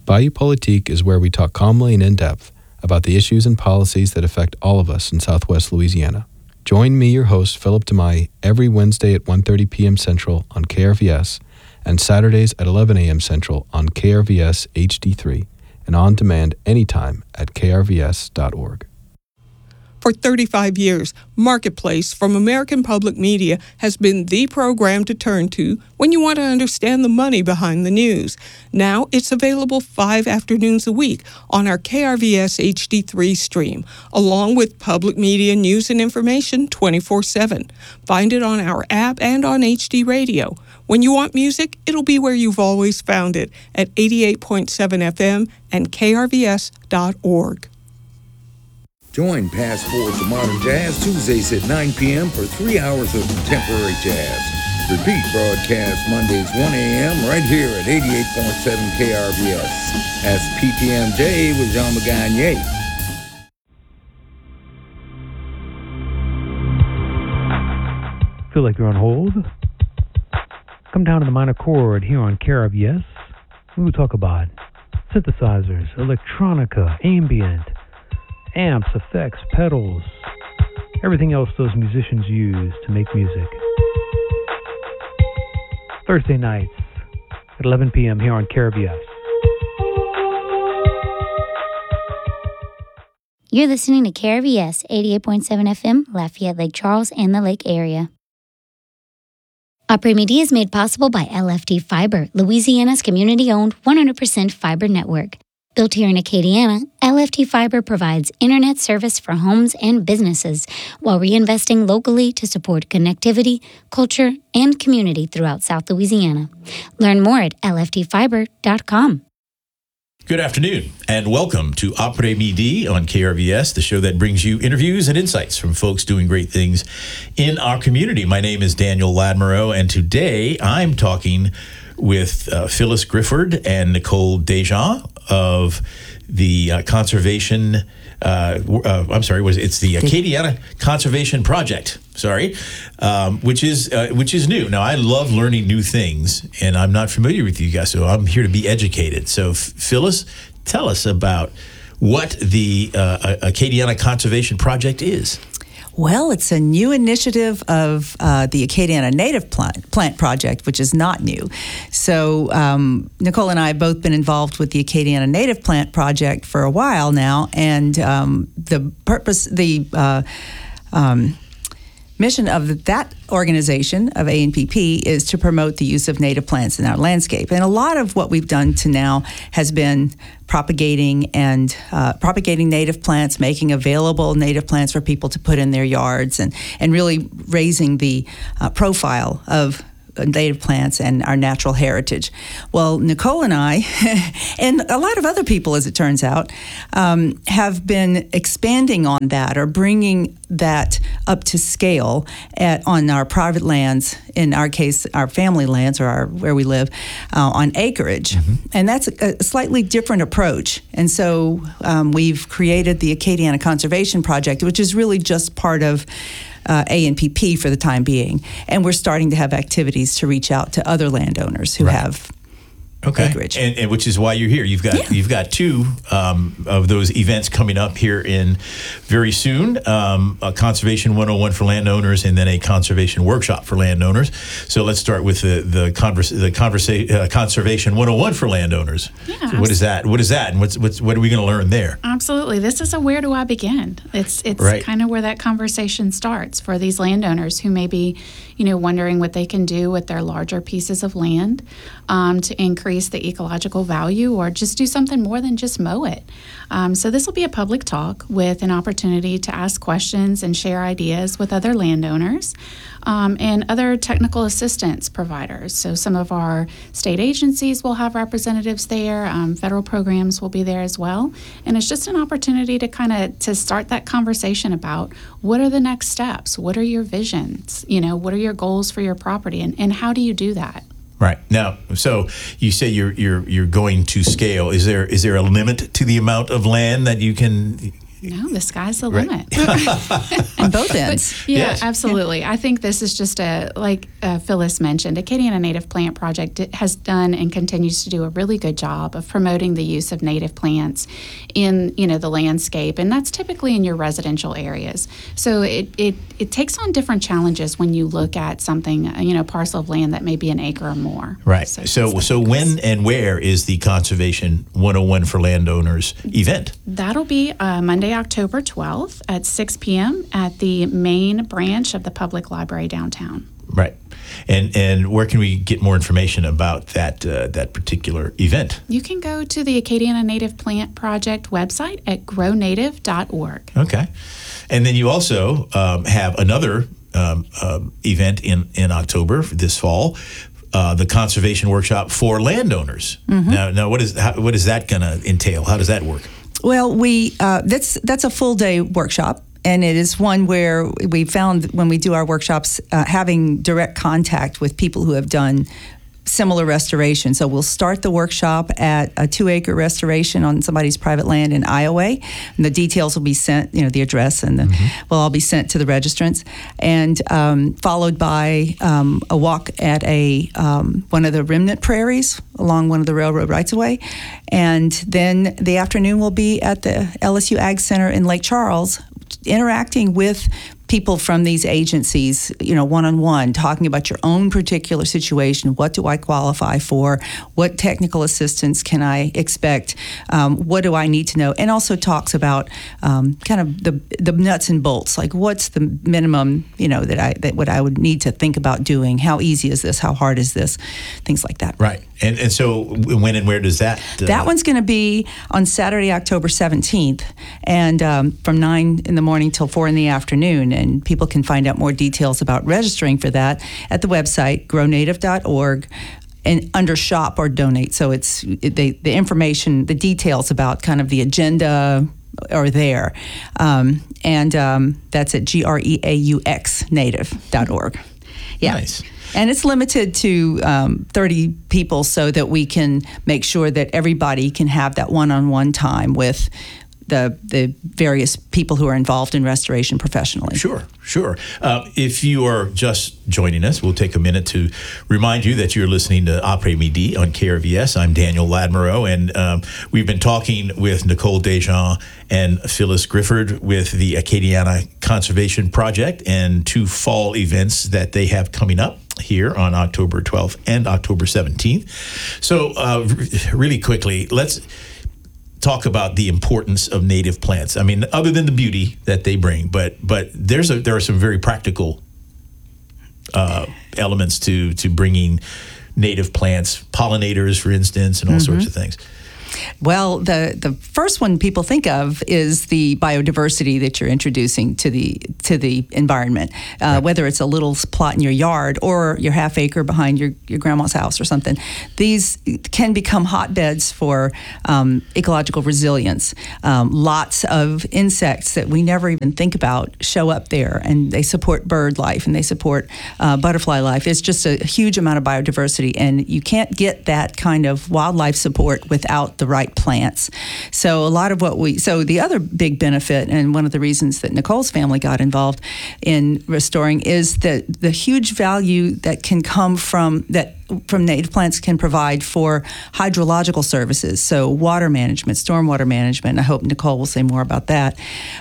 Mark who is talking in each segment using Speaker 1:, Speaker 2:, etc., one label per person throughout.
Speaker 1: Bayou Politique is where we talk calmly and in depth about the issues and policies that affect all of us in Southwest Louisiana. Join me, your host, Philip DeMai, every Wednesday at 1:30 p.m. Central on KRVS and Saturdays at 11 a.m. Central on KRVS HD3 and on demand anytime at krvs.org.
Speaker 2: For 35 years, Marketplace from American Public Media has been the program to turn to when you want to understand the money behind the news. Now it's available 5 afternoons a week on our KRVS HD3 stream, along with public media news and information 24/7. Find it on our app and on HD Radio. When you want music, it'll be where you've always found it, at 88.7 FM and krvs.org.
Speaker 3: Join Past Forwards of Modern Jazz Tuesdays at 9 p.m. for 3 hours of contemporary jazz. Repeat broadcast Mondays 1 a.m. right here at 88.7 KRVS. That's PTMJ with Jean Magagne.
Speaker 4: Feel like you're on hold? Come down to the minor chord here on KRVS. We will talk about synthesizers, electronica, ambient, amps, effects, pedals, everything else those musicians use to make music. Thursday nights at 11 p.m. here on KRVS.
Speaker 5: You're listening to KRVS 88.7 FM, Lafayette, Lake Charles, and the Lake area. Opry Media is made possible by LFT Fiber, Louisiana's community-owned 100% fiber network. Built here in Acadiana, LFT Fiber provides internet service for homes and businesses while reinvesting locally to support connectivity, culture, and community throughout South Louisiana. Learn more at lftfiber.com.
Speaker 6: Good afternoon, and welcome to Opry Midi on KRVS, the show that brings you interviews and insights from folks doing great things in our community. My name is Daniel Ladmero, and today I'm talking with Phyllis Grifford and Nicole Dejean of the Conservation, it's the Acadiana Conservation Project, which is new. Now, I love learning new things, and I'm not familiar with you guys, so I'm here to be educated. So, Phyllis, tell us about what the Acadiana Conservation Project is.
Speaker 7: Well, it's a new initiative of the Acadiana Native Plant Project, which is not new. So Nicole and I have both been involved with the Acadiana Native Plant Project for a while now, and the mission of that organization of ANPP is to promote the use of native plants in our landscape. And a lot of what we've done to now has been propagating native plants, making available native plants for people to put in their yards, and really raising the profile of native plants and our natural heritage. Well, Nicole and I, and a lot of other people, as it turns out, have been expanding on that, or bringing that up to scale on our private lands, in our case, our family lands, or where we live, on acreage. Mm-hmm. And that's a slightly different approach. And so we've created the Acadiana Conservation Project, which is really just part of ANPP for the time being, and we're starting to have activities to reach out to other landowners who have acreage,
Speaker 6: and which is why you're here. You've got two of those events coming up here in very soon. A Conservation 101 for landowners, and then a conservation workshop for landowners. So let's start with the Conservation 101 for landowners.
Speaker 8: Yeah,
Speaker 6: so what is that? And what are we going to learn there?
Speaker 8: Absolutely, this is a where do I begin? It's right. Kind of where that conversation starts for these landowners who may be, wondering what they can do with their larger pieces of land to increase the ecological value, or just do something more than just mow it. So this will be a public talk with an opportunity to ask questions and share ideas with other landowners and other technical assistance providers. So some of our state agencies will have representatives there. Federal programs will be there as well. And it's just an opportunity to start that conversation about what are the next steps? What are your visions? What are your goals for your property, and how do you do that?
Speaker 6: Right. Now, so you say you're going to scale. Is there a limit to the amount of land that you can
Speaker 8: No, the sky's the limit.
Speaker 7: On both ends.
Speaker 8: Yeah,
Speaker 6: Yes.
Speaker 8: absolutely. I think this is just like Phyllis mentioned, Acadiana Native Plant Project has done and continues to do a really good job of promoting the use of native plants in, the landscape, and that's typically in your residential areas. So it takes on different challenges when you look at something, a parcel of land that may be an acre or more.
Speaker 6: Right. So when and where is the Conservation 101 for Landowners event?
Speaker 8: That'll be Monday, October 12th at 6 p.m. at the main branch of the Public Library downtown.
Speaker 6: Right. And where can we get more information about that particular event?
Speaker 8: You can go to the Acadiana Native Plant Project website at grownative.org.
Speaker 6: Okay. And then you also have another event in October this fall, the Conservation Workshop for Landowners.
Speaker 7: Mm-hmm.
Speaker 6: Now, what is that going to entail? How does that work?
Speaker 7: Well, that's a full day workshop. And it is one where we found when we do our workshops, having direct contact with people who have done similar restoration. So we'll start the workshop at a 2-acre restoration on somebody's private land in Iowa. And the details will be sent, the address and will all be sent to the registrants. And followed by a walk at one of the remnant prairies along one of the railroad rights-of-way. And then the afternoon will be at the LSU Ag Center in Lake Charles, interacting with people from these agencies, one-on-one, talking about your own particular situation. What do I qualify for? What technical assistance can I expect? What do I need to know? And also talks about kind of the nuts and bolts, like what's the minimum, that what I would need to think about doing? How easy is this? How hard is this? Things like that.
Speaker 6: Right. And so when and where does that?
Speaker 7: That one's going to be on Saturday, October 17th, and from 9 in the morning till 4 in the afternoon. And people can find out more details about registering for that at the website, grownative.org, and under shop or donate. So it's the information, the details about kind of the agenda are there. And that's at GREAUX native.org. Yeah.
Speaker 6: Nice.
Speaker 7: And it's limited to 30 people so that we can make sure that everybody can have that one-on-one time with the various people who are involved in restoration professionally.
Speaker 6: Sure. If you are just joining us, we'll take a minute to remind you that you're listening to Après Midi on KRVS. I'm Daniel Ladmero, and we've been talking with Nicole Desjans and Phyllis Grifford with the Acadiana Conservation Project and 2 fall events that they have coming up here on October 12th and October 17th. So really quickly, let's talk about the importance of native plants. I mean, other than the beauty that they bring, but there are some very practical elements to bringing native plants, pollinators, for instance, and all sorts of things.
Speaker 7: Well, the first one people think of is the biodiversity that you're introducing to the environment, right. Whether it's a little plot in your yard or your half acre behind your grandma's house or something. These can become hotbeds for ecological resilience. Lots of insects that we never even think about show up there, and they support bird life and they support butterfly life. It's just a huge amount of biodiversity, and you can't get that kind of wildlife support without the right plants. So a lot of so the other big benefit, and one of the reasons that Nicole's family got involved in restoring, is that the huge value that can come from native plants can provide for hydrological services, so water management, stormwater management. I hope Nicole will say more about that.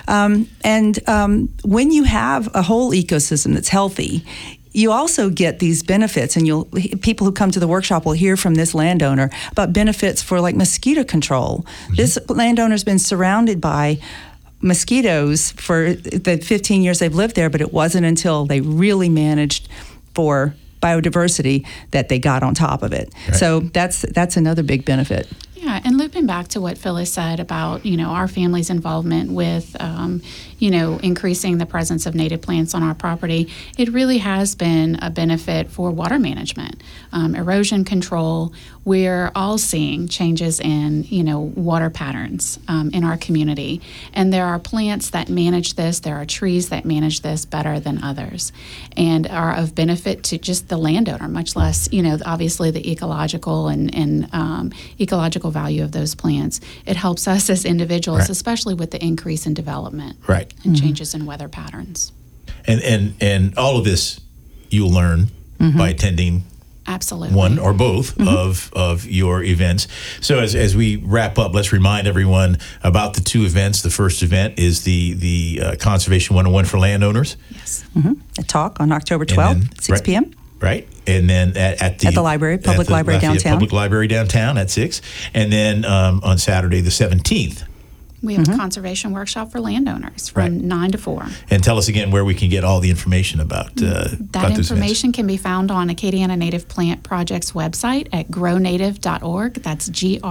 Speaker 7: When you have a whole ecosystem that's healthy, you also get these benefits, and people who come to the workshop will hear from this landowner about benefits for like mosquito control. Mm-hmm. This landowner's been surrounded by mosquitoes for the 15 years they've lived there, but it wasn't until they really managed for biodiversity that they got on top of it. Right. So that's another big benefit.
Speaker 8: Yeah, and looping back to what Phyllis said about, our family's involvement with, increasing the presence of native plants on our property, it really has been a benefit for water management, erosion control, we're all seeing changes in, water patterns in our community. And there are plants that manage this. There are trees that manage this better than others and are of benefit to just the landowner, much less, obviously the ecological and ecological value of those plants. It helps us as individuals,
Speaker 6: right.
Speaker 8: especially with the increase in development
Speaker 6: right.
Speaker 8: and changes in weather patterns.
Speaker 6: And all of this you'll learn by attending
Speaker 8: Absolutely.
Speaker 6: one or both of your events. So as we wrap up, let's remind everyone about the two events. The first event is the Conservation 101 for landowners.
Speaker 8: Yes.
Speaker 7: A talk on October 12th, at 6 p.m.
Speaker 6: Right. And then at the
Speaker 7: library, Public Library downtown.
Speaker 6: Public Library downtown at 6. And then on Saturday the 17th.
Speaker 8: We have a conservation workshop for landowners from 9 to 4.
Speaker 6: And tell us again where we can get all the information about
Speaker 8: that information can be found on Acadiana Native Plant Project's website at grownative.org. That's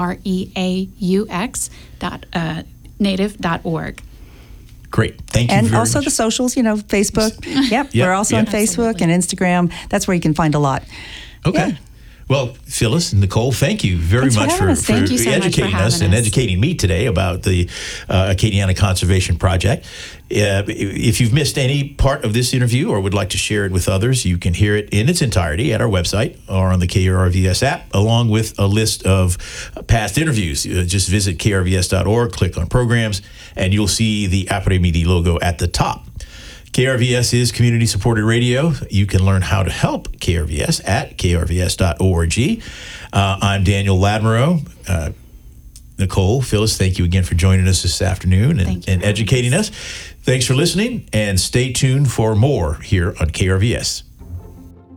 Speaker 8: GREAUX.native.org.
Speaker 6: Great. Thank you
Speaker 7: and
Speaker 6: very
Speaker 7: also
Speaker 6: much.
Speaker 7: the socials, Facebook. Yep. We're also on Facebook and Instagram. That's where you can find a lot.
Speaker 6: Okay.
Speaker 7: Yeah.
Speaker 6: Well, Phyllis and Nicole, thank you very much for
Speaker 8: Thank you so much for
Speaker 6: educating
Speaker 8: having
Speaker 6: us and
Speaker 8: us.
Speaker 6: educating me today about the Acadiana Conservation Project. If you've missed any part of this interview or would like to share it with others, you can hear it in its entirety at our website or on the KRVS app, along with a list of past interviews. Just visit krvs.org, click on programs, and you'll see the Après Midi logo at the top. KRVS is community-supported radio. You can learn how to help KRVS at krvs.org. I'm Daniel Ladmero. Nicole, Phyllis, thank you again for joining us this afternoon and educating us. Thanks for listening, and stay tuned for more here on KRVS.